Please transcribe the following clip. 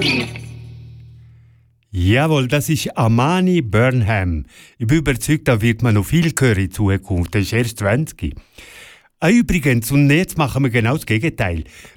Jawohl, das ist Amani Burnham. Ich bin überzeugt, da wird man noch viel hören in Zukunft. Das ist erst 20. Übrigens, und jetzt machen wir genau das Gegenteil.